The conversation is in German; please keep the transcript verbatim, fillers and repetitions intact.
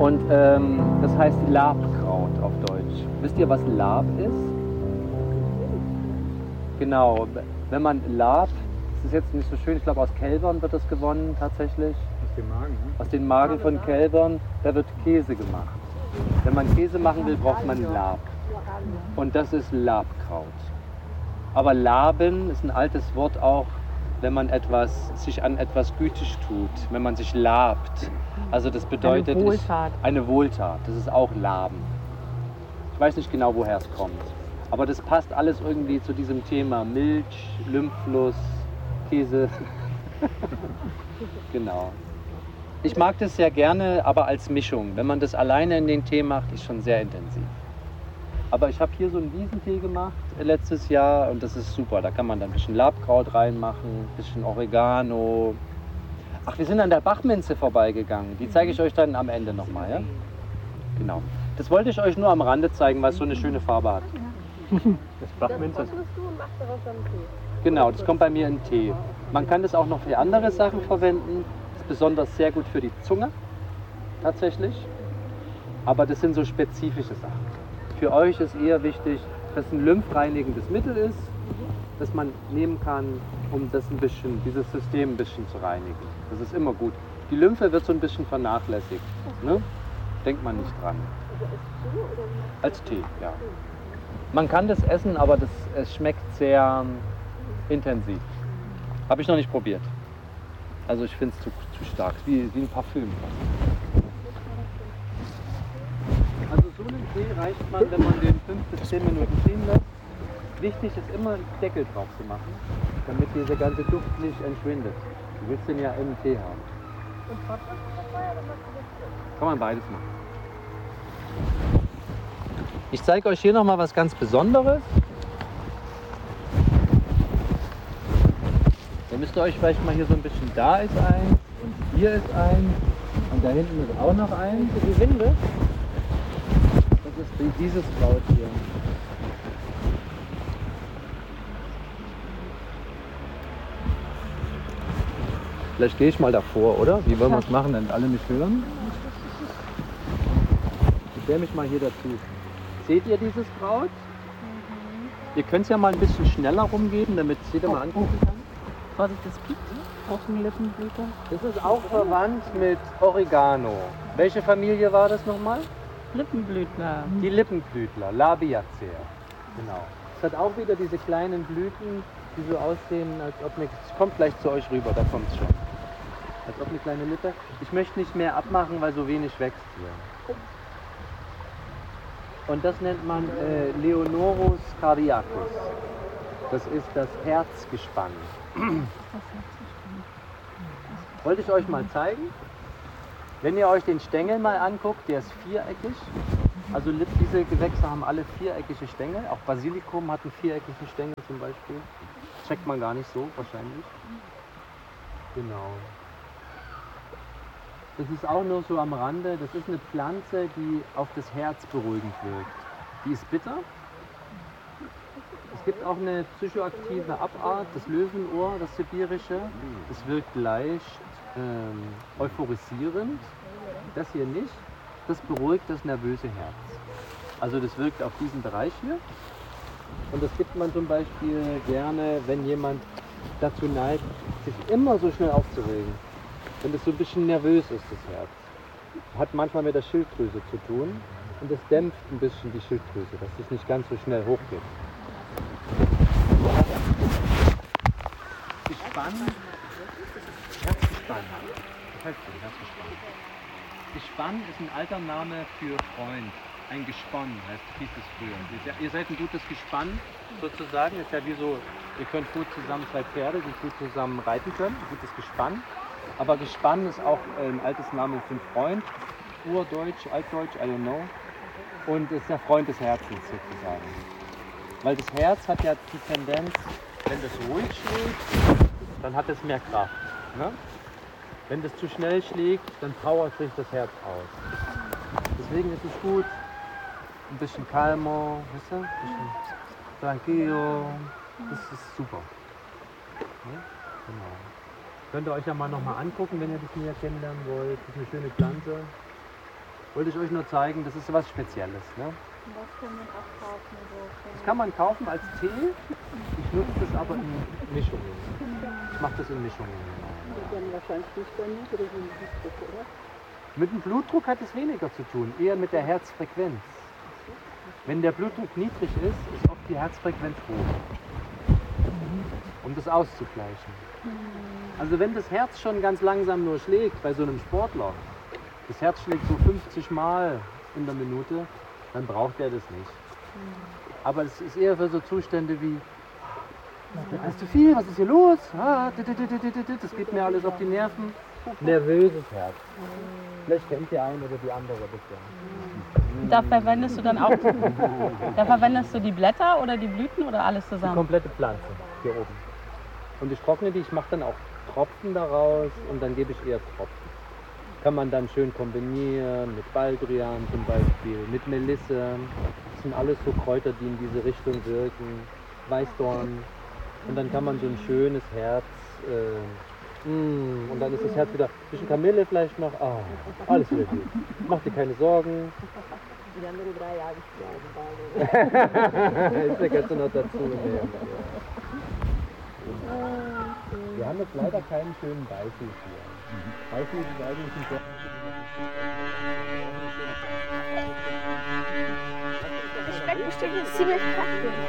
Und ähm, das heißt Labkraut auf Deutsch. Wisst ihr, was Lab ist? Genau, wenn man Lab, das ist jetzt nicht so schön, ich glaube aus Kälbern wird das gewonnen tatsächlich. Aus dem Magen, ne? Aus den Magen von Kälbern, da wird Käse gemacht. Wenn man Käse machen will, braucht man Lab. Und das ist Labkraut. Aber Laben ist ein altes Wort auch, wenn man etwas, sich an etwas gütig tut, wenn man sich labt. Also das bedeutet eine Wohltat. Ich, eine Wohltat. Das ist auch Laben. Ich weiß nicht genau, woher es kommt. Aber das passt alles irgendwie zu diesem Thema Milch, Lymphfluss, Käse. Genau. Ich mag das sehr gerne, aber als Mischung. Wenn man das alleine in den Tee macht, ist schon sehr intensiv. Aber ich habe hier so einen Wiesentee gemacht letztes Jahr und das ist super. Da kann man dann ein bisschen Labkraut reinmachen, ein bisschen Oregano. Ach, wir sind an der Bachminze vorbeigegangen. Die zeige ich euch dann am Ende nochmal. Ja? Genau. Das wollte ich euch nur am Rande zeigen, weil es so eine schöne Farbe hat. Das Bachminze. Genau, das kommt bei mir in Tee. Man kann das auch noch für andere Sachen verwenden. Das ist besonders sehr gut für die Zunge, tatsächlich. Aber das sind so spezifische Sachen. Für euch ist eher wichtig, dass es ein lymphreinigendes Mittel ist, das man nehmen kann, um das ein bisschen, dieses System ein bisschen zu reinigen. Das ist immer gut. Die Lymphe wird so ein bisschen vernachlässigt. Ne? Denkt man nicht dran. Als Tee, ja. Man kann das essen, aber das, es schmeckt sehr intensiv. Habe ich noch nicht probiert. Also ich finde es zu, zu stark, wie, wie ein Parfüm. Also so einen Tee reicht man, wenn man den fünf bis zehn Minuten stehen lässt. Wichtig ist immer einen Deckel drauf zu machen, damit dieser ganze Duft nicht entschwindet. Du willst den ja im Tee haben. Kann man beides machen. Ich zeige euch hier noch mal was ganz Besonderes. Da müsst ihr euch vielleicht mal hier so ein bisschen, da ist eins und hier ist eins und da hinten ist auch noch eins. Die Winde? Das ist dieses Kraut hier. Vielleicht gehe ich mal davor, oder? Wie wollen wir es machen, damit alle mich hören? Ich stelle mich mal hier dazu. Seht ihr dieses Kraut? Mhm. Ihr könnt es ja mal ein bisschen schneller rumgeben, damit es jeder mal angucken kann. Vorsicht, das piept aus dem Lippenblüter. Das ist auch verwandt mit Oregano. Welche Familie war das nochmal? Lippenblütler. Die Lippenblütler, Labiacea. Genau. Es hat auch wieder diese kleinen Blüten, die so aussehen, als ob eine... Es kommt gleich zu euch rüber, da kommt es schon. Als ob eine kleine Lippe. Ich möchte nicht mehr abmachen, weil so wenig wächst hier. Und das nennt man äh, Leonorus cardiacus. Das ist das Herzgespann. Wollte ich euch mal zeigen. Wenn ihr euch den Stängel mal anguckt, der ist viereckig. Also diese Gewächse haben alle viereckige Stängel. Auch Basilikum hat einen viereckigen Stängel zum Beispiel. Checkt man gar nicht so wahrscheinlich. Genau. Das ist auch nur so am Rande. Das ist eine Pflanze, die auf das Herz beruhigend wirkt. Die ist bitter. Es gibt auch eine psychoaktive Abart, das Löwenohr, das sibirische. Das wirkt leicht ähm, euphorisierend. Das hier nicht. Das beruhigt das nervöse Herz. Also das wirkt auf diesen Bereich hier. Und das gibt man zum Beispiel gerne, wenn jemand dazu neigt, sich immer so schnell aufzuregen. Wenn das so ein bisschen nervös ist, das Herz. Hat manchmal mit der Schilddrüse zu tun. Und das dämpft ein bisschen die Schilddrüse, dass es nicht ganz so schnell hochgeht. Gespann. Herzgespann. Was heißt das? Herzgespann. Gespann ist ein alter Name für Freund. Ein Gespann heißt, hieß es früher. Ihr seid ein gutes Gespann sozusagen. Ist ja wie so, ihr könnt gut zusammen, zwei Pferde, die gut zusammen reiten können. Ein gutes Gespann. Aber Gespann ist auch ein altes Name für einen Freund. Urdeutsch, Altdeutsch, I don't know. Und ist der Freund des Herzens sozusagen. Weil das Herz hat ja die Tendenz, wenn das ruhig schlägt, dann hat es mehr Kraft. Ne? Wenn das zu schnell schlägt, dann powert sich das Herz aus. Deswegen ist es gut, ein bisschen calmo, weißt du? Ein bisschen tranquillo. Das ist super. Ja? Genau. Könnt ihr euch ja mal noch mal angucken, wenn ihr das näher kennenlernen wollt. Das ist eine schöne Pflanze. wollte ich euch nur zeigen, das ist so was Spezielles. Ne? Und das kann man auch kaufen. So. Das kann man kaufen als Tee. Ich nutze das aber in Mischungen. Ich mache das in Mischungen. Dann wahrscheinlich nicht bei niedrigem Blutdruck, oder? Mit dem Blutdruck hat es weniger zu tun, eher mit der Herzfrequenz. Wenn der Blutdruck niedrig ist, ist oft die Herzfrequenz hoch, um das auszugleichen. Also wenn das Herz schon ganz langsam nur schlägt, bei so einem Sportler, das Herz schlägt so fünfzig Mal in der Minute, dann braucht er das nicht. Aber es ist eher für so Zustände wie, ja, ist zu viel, was ist hier los? Ah, das geht mir alles auf die Nerven. Nervöses Herz. Vielleicht kennt der eine oder die andere das ja. Da verwendest du dann auch, da verwendest du die Blätter oder die Blüten oder alles Die zusammen? komplette Pflanze hier oben. Und ich trockne die, ich mache dann auch Tropfen daraus und dann gebe ich eher Tropfen. Kann man dann schön kombinieren mit Baldrian zum Beispiel, mit Melisse. Das sind alles so Kräuter, die in diese Richtung wirken. Weißdorn. Und dann kann man so ein schönes Herz, äh, mm, und dann ist das Herz wieder, ein bisschen Kamille vielleicht noch, ah, alles wieder gut. Mach dir keine Sorgen. Die andere drei Jahre Das kannst du noch dazu nehmen. Wir haben jetzt leider keinen schönen Beifuß hier. Beifuß ist eigentlich ein sehr... Das schmeckt bestimmt ziemlich praktisch.